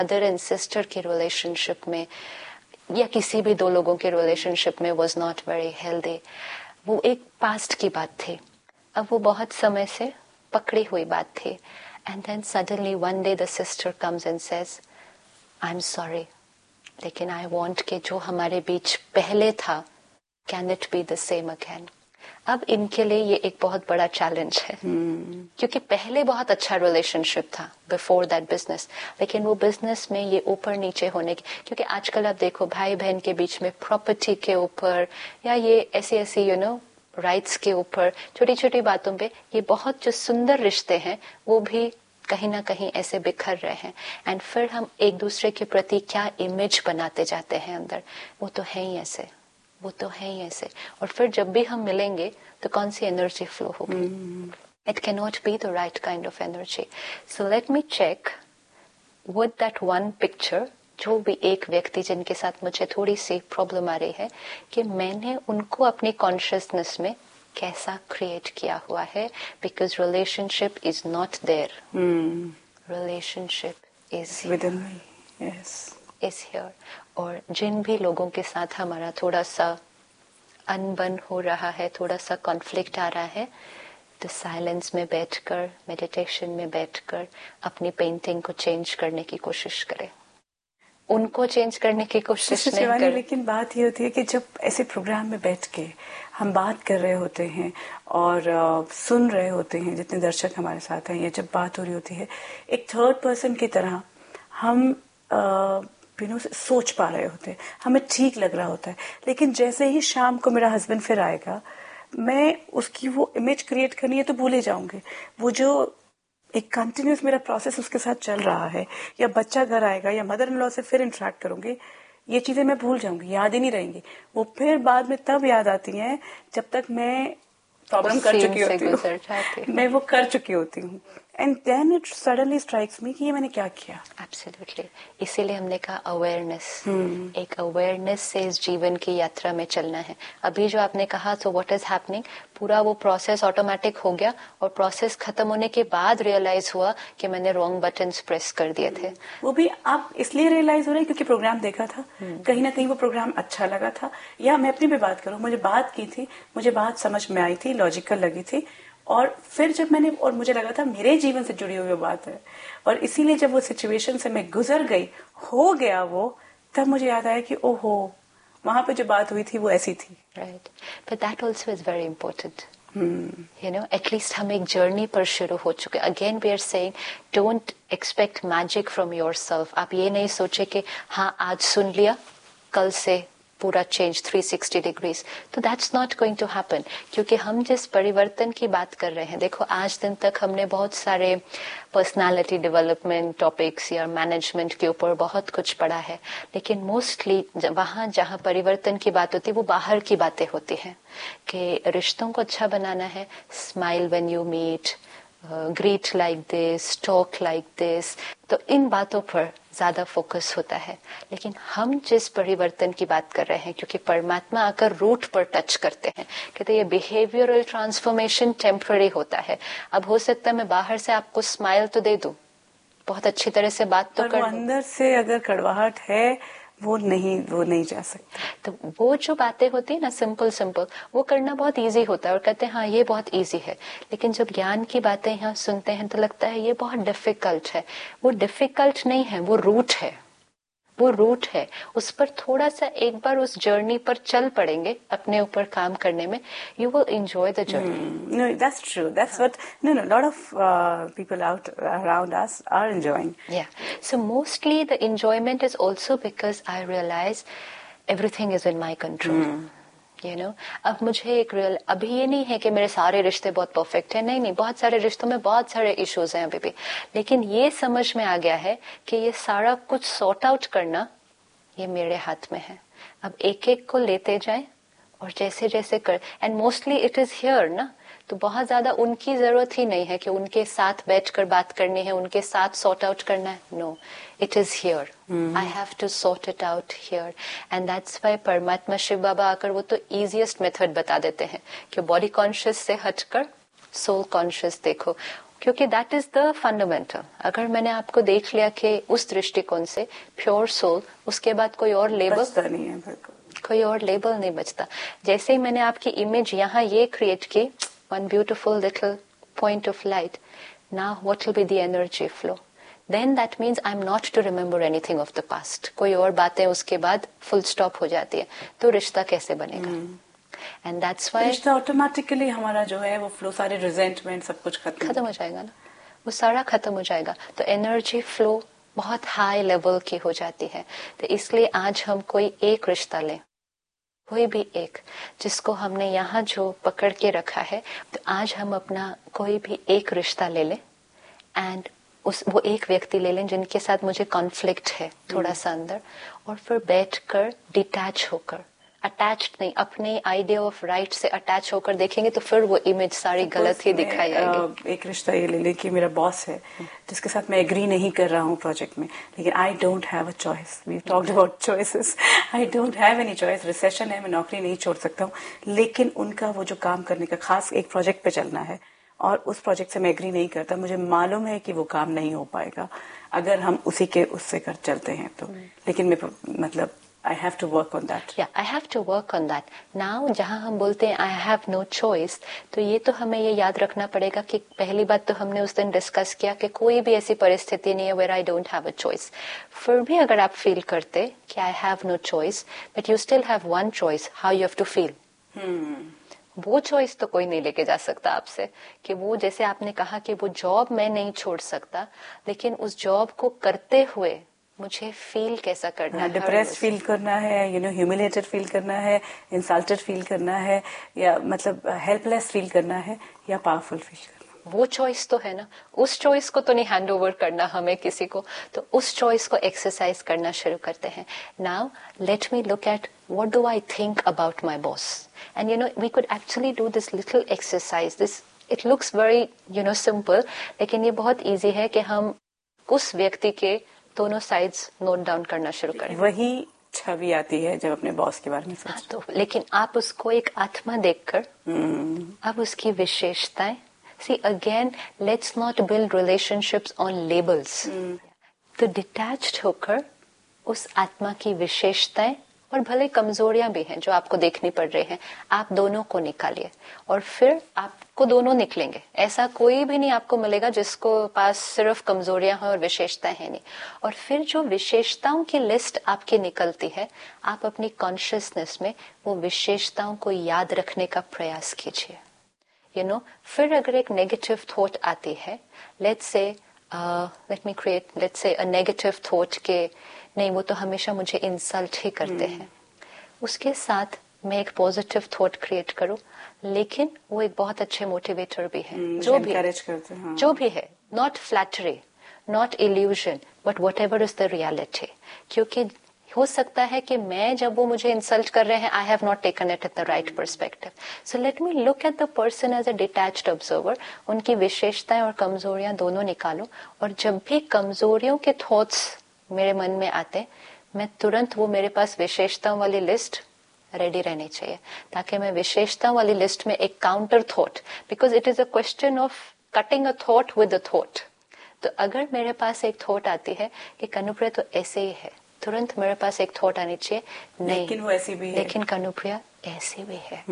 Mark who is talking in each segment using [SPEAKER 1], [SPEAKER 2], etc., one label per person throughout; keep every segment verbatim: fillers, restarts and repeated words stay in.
[SPEAKER 1] Mother and sister के relationship में या किसी भी दो लोगों के रिलेशनशिप में वाज नॉट वेरी हेल्दी। वो एक पास्ट की बात थी, अब वो बहुत समय से पकड़ी हुई बात थी। And then suddenly one day the sister comes and says I am sorry, लेकिन आई वांट कि जो हमारे बीच पहले था can it be the same again. अब इनके लिए ये एक बहुत बड़ा चैलेंज है, hmm. क्योंकि पहले बहुत अच्छा रिलेशनशिप था बिफोर दैट बिजनेस, लेकिन वो बिजनेस में ये ऊपर नीचे होने की, क्योंकि आजकल आप देखो भाई बहन के बीच में प्रॉपर्टी के ऊपर या ये ऐसी ऐसी यू नो राइट्स के ऊपर छोटी छोटी बातों पे ये बहुत जो सुंदर रिश्ते हैं वो भी कहीं ना कहीं ऐसे बिखर रहे हैं। एंड फिर हम एक दूसरे के प्रति क्या इमेज बनाते जाते हैं अंदर, वो तो है ही ऐसे, वो तो है ही ऐसे। और फिर जब भी हम मिलेंगे तो कौन सी एनर्जी फ्लो होगी? It can not be the right kind of energy. So let me check with that one picture, जो भी एक व्यक्ति जिनके साथ मुझे थोड़ी सी प्रॉब्लम आ रही है कि मैंने उनको अपनी कॉन्शियसनेस में कैसा क्रिएट किया हुआ है, because relationship is not there, relationship is
[SPEAKER 2] within me, yes,
[SPEAKER 1] is here. और जिन भी लोगों के साथ हमारा थोड़ा सा अनबन हो रहा है, थोड़ा सा कॉन्फ्लिक्ट आ रहा है, तो साइलेंस में बैठकर, मेडिटेशन में बैठकर अपनी पेंटिंग को चेंज करने की कोशिश करें, उनको चेंज करने की कोशिश नहीं करें।
[SPEAKER 2] लेकिन बात ये होती है कि जब ऐसे प्रोग्राम में बैठ के हम बात कर रहे होते हैं और uh, सुन रहे होते हैं, जितने दर्शक हमारे साथ हैं, या जब बात हो रही होती है एक थर्ड पर्सन की तरह हम uh, बिना सोच पा रहे होते हैं, हमें ठीक लग रहा होता है। लेकिन जैसे ही शाम को मेरा हस्बैंड फिर आएगा, मैं उसकी वो इमेज क्रिएट करनी है तो भूल ही जाऊंगी। वो जो एक कंटिन्यूस मेरा प्रोसेस उसके साथ चल रहा है, या बच्चा घर आएगा या मदर इन लॉ से फिर इंटरेक्ट करूंगी, ये चीजें मैं भूल जाऊंगी, याद ही नहीं रहेंगी। वो फिर बाद में तब याद आती हैं जब तक मैं प्रॉब्लम कर चुकी होती हूँ, मैं वो कर चुकी होती हूँ। And then it suddenly strikes मी कि ये मैंने क्या किया।
[SPEAKER 1] एब्सोल्युटली, इसीलिए हमने कहा अवेयरनेस, hmm. एक अवेयरनेस से इस जीवन की यात्रा में चलना है। अभी जो आपने कहा सो व्हाट इज हैपनिंग, पूरा वो प्रोसेस ऑटोमेटिक हो गया और प्रोसेस खत्म होने के बाद रियलाइज हुआ कि मैंने रॉन्ग बटन्स प्रेस कर दिए थे।
[SPEAKER 2] वो भी आप इसलिए रियलाइज हो रहे हैं क्योंकि प्रोग्राम देखा था, hmm. कहीं ना कहीं वो प्रोग्राम अच्छा लगा था, या मैं अपनी भी बात करूं, मुझे बात की थी, मुझे बात समझ में आई थी, लॉजिकल लगी थी, और फिर जब मैंने, और मुझे लगा था मेरे जीवन से जुड़ी हुई बात है, और इसीलिए जब वो सिचुएशन से मैं गुजर गई, हो गया वो, तब मुझे याद आया कि ओहो, वहां पे जो बात हुई थी वो ऐसी थी।
[SPEAKER 1] Right, but that also is very important. You know, at least हम एक जर्नी पर शुरू हो चुके। Again we are saying don't expect magic from yourself. आप ये नहीं सोचे कि हाँ आज सुन लिया कल से पूरा चेंज थ्री सिक्सटी डिग्रीज, तो that's not going to happen. क्योंकि हम जिस परिवर्तन की बात कर रहे हैं, देखो आज दिन तक हमने बहुत सारे पर्सनालिटी डेवलपमेंट टॉपिक्स या मैनेजमेंट के ऊपर बहुत कुछ पढ़ा है, लेकिन मोस्टली वहां जहां परिवर्तन की बात होती है वो बाहर की बातें होती हैं कि रिश्तों को अच्छा बनाना है, smile when you meet, greet like this, talk like this, तो इन बातों पर ज्यादा फोकस होता है। लेकिन हम जिस परिवर्तन की बात कर रहे हैं, क्योंकि परमात्मा आकर रूट पर टच करते हैं, कहते ये बिहेवियरल ट्रांसफॉर्मेशन टेम्पररी होता है। अब हो सकता है मैं बाहर से आपको स्माइल तो दे दूं, बहुत अच्छी तरह से बात तो कर,
[SPEAKER 2] अंदर से अगर कड़वाहट है वो नहीं, वो नहीं जा सकता।
[SPEAKER 1] तो वो जो बातें होती है ना सिंपल सिंपल, वो करना बहुत इजी होता है और कहते हैं हाँ ये बहुत इजी है। लेकिन जब ज्ञान की बातें यहाँ सुनते हैं तो लगता है ये बहुत डिफिकल्ट है। वो डिफिकल्ट नहीं है, वो रूट है, वो रूट है। उस पर थोड़ा सा एक बार उस जर्नी पर चल पड़ेंगे अपने ऊपर काम करने में, you will enjoy the journey.
[SPEAKER 2] No that's true, that's what no know lot of people out around us are enjoying.
[SPEAKER 1] या so mostly the enjoyment is also because I realise everything is in my control. You know, अब मुझे एक real, अभी ये नहीं है कि मेरे सारे रिश्ते बहुत परफेक्ट है, नहीं नहीं, बहुत सारे रिश्तों में बहुत सारे इश्यूज हैं अभी भी, लेकिन ये समझ में आ गया है कि ये सारा कुछ सॉर्ट आउट करना ये मेरे हाथ में है। अब एक एक को लेते जाएं और जैसे जैसे कर, and mostly it is here ना, तो बहुत ज्यादा उनकी जरूरत ही नहीं है कि उनके साथ बैठकर बात करनी है, उनके साथ सॉर्ट आउट करना है। No, it is here, I have to sort it out here. And that's why परमात्मा शिव बाबा आकर वो तो इजीएस्ट मेथड बता देते हैं कि बॉडी कॉन्शियस से हटकर सोल कॉन्शियस देखो। क्योंकि दैट इज द फंडामेंटल। अगर मैंने आपको देख लिया कि उस दृष्टिकोण से प्योर सोल, उसके बाद कोई और लेबल
[SPEAKER 2] नहीं है,
[SPEAKER 1] कोई और लेबल नहीं बचता। जैसे ही मैंने आपकी इमेज यहाँ ये क्रिएट की, one beautiful little point of light, now what will be the energy flow, then that means I am not to remember anything of the past. कोई और बातें उसके बाद फुल स्टॉप हो जाती है, तो रिश्ता कैसे बनेगा? एंड दैट्स व्हाई
[SPEAKER 2] रिश्ता ऑटोमेटिकली हमारा जो है वो फ्लो, सारे रिजेंटमेंट सब कुछ खत्म
[SPEAKER 1] खत्म हो जाएगा ना, वो सारा खत्म हो जाएगा। तो एनर्जी फ्लो बहुत हाई लेवल की हो जाती है। तो इसलिए आज हम कोई एक रिश्ता लें, कोई भी एक, जिसको हमने यहाँ जो पकड़ के रखा है, तो आज हम अपना कोई भी एक रिश्ता ले लें एंड उस वो एक व्यक्ति ले लें जिनके साथ मुझे कॉन्फ्लिक्ट है थोड़ा सा अंदर, और फिर बैठकर डिटैच होकर, अटैच्ड नहीं, अपने आइडिया ऑफ राइट से अटैच होकर देखेंगे तो फिर वो इमेज सारी गलत ही दिखाई आएगी।
[SPEAKER 2] एक रिश्ता ये ले लें कि मेरा बॉस है जिसके साथ मैं एग्री नहीं कर रहा हूँ प्रोजेक्ट में, लेकिन I don't have a choice, we talked about choices, I don't have any choice, recession है, मैं नौकरी नहीं छोड़ सकता हूँ, लेकिन उनका वो जो काम करने का, खास एक प्रोजेक्ट पे चलना है और उस प्रोजेक्ट से मैं एग्री नहीं करता, मुझे मालूम है कि वो काम नहीं हो पाएगा अगर हम उसी के उससे कर चलते हैं तो, लेकिन मैं मतलब I have to work on that.
[SPEAKER 1] Yeah, I have to work on that. Now, जहाँ हम बोलते हैं I have no choice, तो ये तो हमें ये याद रखना पड़ेगा कि पहली बात तो हमने उस दिन डिस्कस किया कि कोई भी ऐसी परिस्थिति नहीं है where I don't have a choice. फिर भी अगर आप फील करते कि I have no choice, but you still have one choice, how you have to feel.
[SPEAKER 2] Hmm.
[SPEAKER 1] वो चॉइस तो कोई नहीं लेके जा सकता आपसे, कि वो जैसे आपने कहा कि वो जॉब मैं नहीं छोड़ सकता, लेकिन उस जॉब को करते हुए मुझे फील कैसा करना है,
[SPEAKER 2] डिप्रेस फील करना है, यू नो ह्यूमिलेटेड फील करना है, इंसल्टेड फील करना है, या मतलब हेल्पलेस फील करना है, या पावरफुल फील करना,
[SPEAKER 1] वो चॉइस तो है ना। उस चॉइस को तो नहीं हैंड ओवर करना हमें किसी को, तो उस चॉइस को एक्सरसाइज करना शुरू करते हैं। Now let me look at what do I think about my boss, and you know we could actually do this little exercise. This it looks very you know simple, लेकिन ये बहुत easy है कि हम उस व्यक्ति के दोनों साइड्स नोट डाउन करना शुरू करें।
[SPEAKER 2] वही छवि आती है जब अपने बॉस के बारे में सोचते।
[SPEAKER 1] हाँ, तो लेकिन आप उसको एक आत्मा देखकर,
[SPEAKER 2] hmm.
[SPEAKER 1] अब उसकी विशेषताएं, see again let's not build relationships on labels, तो डिटैच्ड होकर उस आत्मा की विशेषताएं और भले कमजोरियां भी हैं जो आपको देखनी पड़ रही हैं, आप दोनों को निकालिए और फिर आपको दोनों निकलेंगे। ऐसा कोई भी नहीं आपको मिलेगा जिसको पास सिर्फ कमजोरियां हैं और विशेषताएं हैं नहीं। और फिर जो विशेषताओं की लिस्ट आपकी निकलती है, आप अपनी कॉन्शियसनेस में वो विशेषताओं को याद रखने का प्रयास कीजिए। यू नो फिर अगर एक नेगेटिव थॉट आती है, let's say let me create let's say a negative thought के नहीं वो तो हमेशा मुझे इंसल्ट ही करते हैं, उसके साथ मैं एक पॉजिटिव थॉट क्रिएट करूं, लेकिन वो एक बहुत अच्छे मोटिवेटर भी है, जो भी
[SPEAKER 2] करते हैं,
[SPEAKER 1] जो भी है, not flattery, not illusion, but what ever is the reality. क्योंकि हो सकता है कि मैं जब वो मुझे इंसल्ट कर रहे हैं, I have not taken it at the right perspective, so let me look at the person as a detached observer, उनकी विशेषताएं और कमजोरियां दोनों निकालो, और जब भी कमजोरियों के थॉट्स मेरे मन में आते, मैं तुरंत वो मेरे पास विशेषताओं वाली लिस्ट रेडी रहनी चाहिए, ताकि मैं विशेषताओं वाली लिस्ट में एक counter thought, because it is a question of cutting a thought with a thought. तो अगर मेरे पास एक थॉट आती है कि कनुप्रिया तो ऐसे ही है, तुरंत मेरे पास एक थॉट आनी चाहिए, नहीं
[SPEAKER 2] लेकिन वो ऐसी भी है,
[SPEAKER 1] लेकिन कनुप्रिया ऐसी भी है।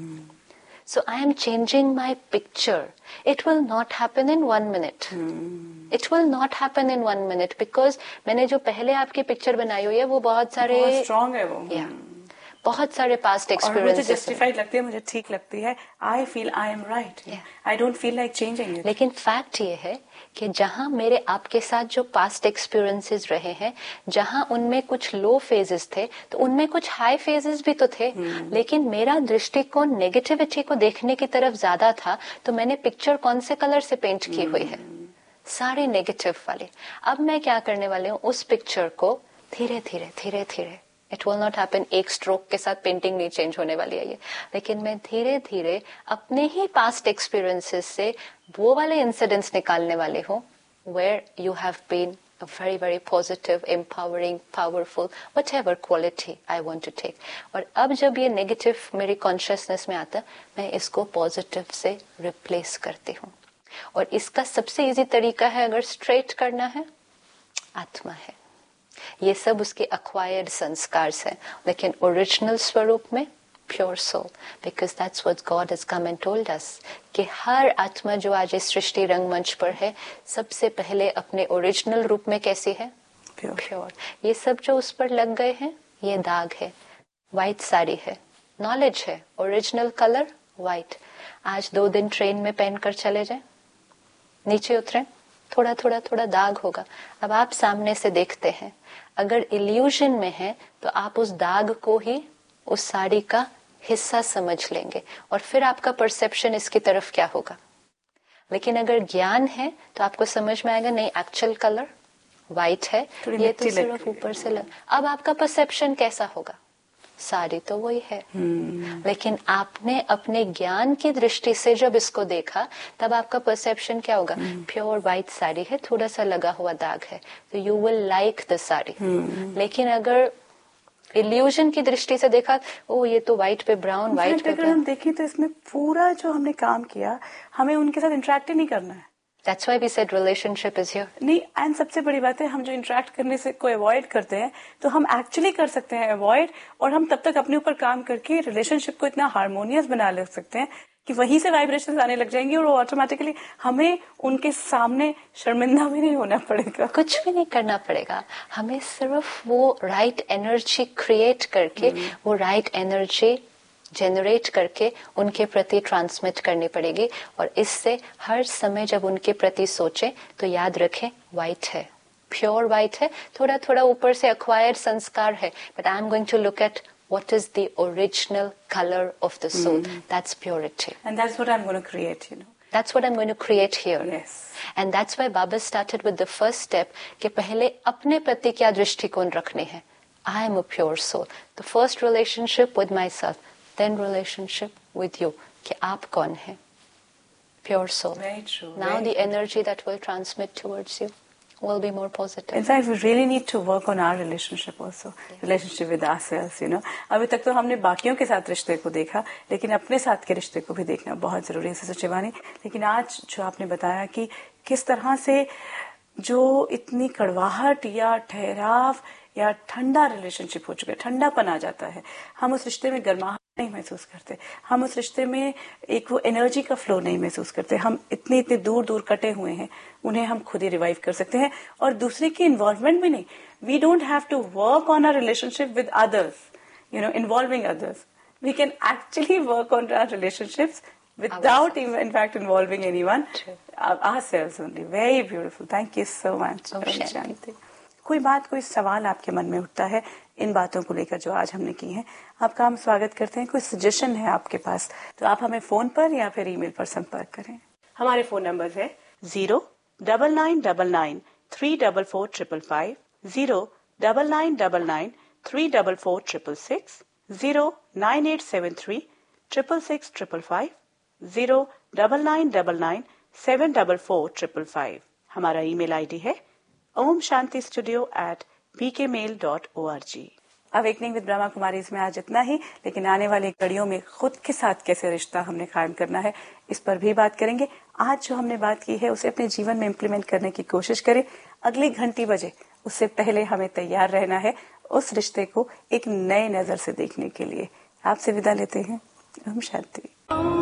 [SPEAKER 1] So I am changing my picture. It will not happen in one minute.
[SPEAKER 2] hmm.
[SPEAKER 1] It will not happen in one minute because मैंने जो पहले आपकी पिक्चर बनाई हुई है वो बहुत सारे
[SPEAKER 2] बहुत स्ट्रॉन्ग है वो,
[SPEAKER 1] yeah, बहुत सारे पास्ट एक्सपीरियंसेस,
[SPEAKER 2] मुझे जस्टिफाइड लगती है, मुझे ठीक लगती है, I feel I am right, I don't feel like changing it.
[SPEAKER 1] लेकिन फैक्ट ये है कि जहां मेरे आपके साथ जो पास्ट एक्सपीरियंसेस रहे हैं, जहां उनमें कुछ लो फेजेस थे, तो उनमें कुछ हाई फेजेस भी तो थे, hmm. लेकिन मेरा दृष्टिकोण नेगेटिविटी को देखने की तरफ ज्यादा था, तो मैंने पिक्चर कौन से कलर से पेंट की hmm. हुई है, सारे नेगेटिव वाले। अब मैं क्या करने वाली हूँ, उस पिक्चर को धीरे धीरे धीरे धीरे, इट विल नॉट हैपन, एक स्ट्रोक के साथ पेंटिंग नहीं चेंज होने वाली है ये, लेकिन मैं धीरे धीरे अपने ही पास्ट एक्सपीरियंसेस से वो वाले इंसिडेंट्स निकालने वाली हूँ where you have been a very very positive, empowering, powerful, whatever quality I want to take. और अब जब ये नेगेटिव मेरी कॉन्शियसनेस में आता, मैं इसको पॉजिटिव से रिप्लेस करती हूँ। और इसका सबसे इजी तरीका है अगर स्ट्रेट करना है, आत्मा है। ये सब उसके अक्वायर्ड संस्कार है, लेकिन ओरिजिनल स्वरूप में pure soul, because that's what God has come and told us कि हर आत्मा जो आज इस सृष्टि रंगमंच पर है सबसे पहले अपने ओरिजिनल रूप में कैसी है, प्योर। ये सब जो उस पर लग गए हैं ये दाग है। व्हाइट साड़ी है, नॉलेज है, ओरिजिनल कलर व्हाइट। आज दो दिन ट्रेन में पहनकर चले जाए, नीचे उतरे, थोड़ा थोड़ा थोड़ा दाग होगा। अब आप सामने से देखते हैं, अगर इल्यूजन में है तो आप उस दाग को ही उस साड़ी का हिस्सा समझ लेंगे और फिर आपका परसेप्शन इसकी तरफ क्या होगा। लेकिन अगर ज्ञान है तो आपको समझ में आएगा नहीं, एक्चुअल कलर व्हाइट है, ये तो सिर्फ ऊपर से लग। अब आपका परसेप्शन कैसा होगा, साड़ी तो वही है। hmm. लेकिन आपने अपने ज्ञान की दृष्टि से जब इसको देखा तब आपका परसेप्शन क्या होगा, प्योर व्हाइट साड़ी है, थोड़ा सा लगा हुआ दाग है, तो you will like the sari. hmm. लेकिन अगर इल्यूजन की दृष्टि से देखा, ओ ये तो व्हाइट पे ब्राउन, व्हाइट पे
[SPEAKER 2] अगर हम देखें तो इसमें पूरा जो हमने काम किया, हमें उनके साथ इंटरेक्ट ही नहीं करना है।
[SPEAKER 1] That's why we said relationship is here.
[SPEAKER 2] नहीं, एंड सबसे बड़ी बात है, हम जो इंटरेक्ट करने से को अवॉइड करते हैं तो हम एक्चुअली कर सकते हैं अवॉइड, और हम तब तक अपने ऊपर काम करके रिलेशनशिप को इतना हार्मोनियस बना ले सकते हैं कि वहीं से वाइब्रेशंस आने लग जाएंगी और ऑटोमेटिकली हमें उनके सामने शर्मिंदा भी नहीं होना पड़ेगा,
[SPEAKER 1] कुछ भी नहीं करना पड़ेगा। हमें सिर्फ वो राइट एनर्जी क्रिएट करके hmm. वो राइट एनर्जी जनरेट करके उनके प्रति ट्रांसमिट करनी पड़ेगी। और इससे हर समय जब उनके प्रति सोचे तो याद रखें व्हाइट है, प्योर व्हाइट है, थोड़ा थोड़ा ऊपर से एक्वायर्ड संस्कार है, but I am going to look at what is the original color of the soul. Mm. That's purity.
[SPEAKER 2] And that's what I'm going to create, you know.
[SPEAKER 1] That's what I'm going to create here.
[SPEAKER 2] Yes.
[SPEAKER 1] And that's why Baba started with the first step कि पहले अपने प्रति क्या दृष्टिकोण रखने हैं। I am a pure soul. The first relationship with myself, then relationship with you. कि आप कौन हैं? Pure soul.
[SPEAKER 2] Very true.
[SPEAKER 1] Now
[SPEAKER 2] very
[SPEAKER 1] the
[SPEAKER 2] true.
[SPEAKER 1] energy that will transmit towards you will be more positive.
[SPEAKER 2] In fact, we really need to work on our relationship also. Yeah. Relationship with ourselves, you know. अभी तक तो हमने बाकियों के साथ रिश्ते को देखा, लेकिन अपने साथ के रिश्ते को भी देखना बहुत जरूरी है सिस्टर शिवानी। लेकिन आज जो आपने बताया कि किस तरह से जो इतनी कड़वाहट या ठहराव या ठंडा रिलेशनशिप हो चुका है, ठंडापन आ जाता है, हम उस रिश्ते में गर्माहट नहीं महसूस करते, हम उस रिश्ते में एक वो एनर्जी का फ्लो नहीं महसूस करते, हम इतने इतने दूर दूर कटे हुए हैं, उन्हें हम खुद ही रिवाइव कर सकते हैं और दूसरे की इन्वॉल्वमेंट भी नहीं। We don't have to work on our relationship with others, you know, involving others. We can actually work on our relationships without even, in fact, involving anyone, ourselves only. Very beautiful. Thank you so much.
[SPEAKER 1] Shanti.
[SPEAKER 2] कोई बात, कोई सवाल आपके मन में उठता है इन बातों को लेकर जो आज हमने की हैं, आपका हम स्वागत करते हैं। कोई सजेशन है आपके पास तो आप हमें फोन पर या फिर ईमेल पर संपर्क करें। हमारे फोन नंबर है zero double nine double nine three double four triple five, zero double nine double nine three double four triple six, zero nine eight seven three triple six triple five, zero double nine double nine seven double four triple five. हमारा email ID है Om Shanti studio eight P के mail dot O R G. Awakening with Brahma Kumari इसमें आज इतना ही, लेकिन आने वाली कड़ियों में खुद के साथ कैसे रिश्ता हमने कायम करना है इस पर भी बात करेंगे। आज जो हमने बात की है उसे अपने जीवन में इम्प्लीमेंट करने की कोशिश करें। अगली घंटी बजे उससे पहले हमें तैयार रहना है उस रिश्ते को एक नए नजर से देखने के लिए। आपसे विदा लेते हैं। ओम शांति।